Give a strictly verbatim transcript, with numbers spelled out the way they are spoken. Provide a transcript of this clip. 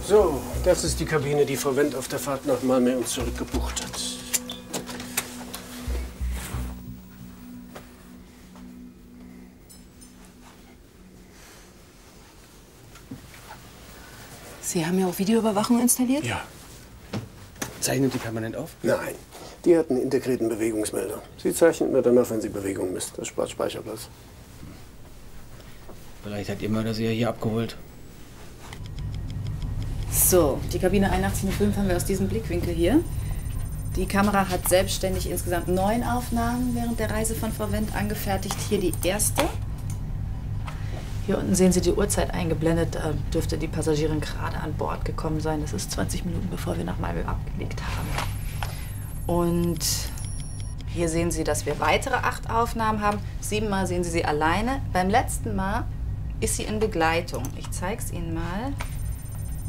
So, das ist die Kabine, die Frau Wendt auf der Fahrt nach Malmö und zurück gebucht hat. Sie haben ja auch Videoüberwachung installiert? Ja. Zeichnet die permanent auf? Nein, die hat einen integrierten Bewegungsmelder. Sie zeichnet mir dann auf, wenn sie Bewegung misst. Das spart Speicherplatz. Vielleicht hat ihr Mörder sie ja hier abgeholt. So, die Kabine einundachtzig null fünf haben wir aus diesem Blickwinkel hier. Die Kamera hat selbstständig insgesamt neun Aufnahmen während der Reise von Frau Wendt angefertigt. Hier die erste. Hier unten sehen Sie die Uhrzeit eingeblendet. Da dürfte die Passagierin gerade an Bord gekommen sein. Das ist zwanzig Minuten, bevor wir nach Malmö abgelegt haben. Und hier sehen Sie, dass wir weitere acht Aufnahmen haben. Siebenmal sehen Sie sie alleine. Beim letzten Mal ist sie in Begleitung. Ich zeige es Ihnen mal.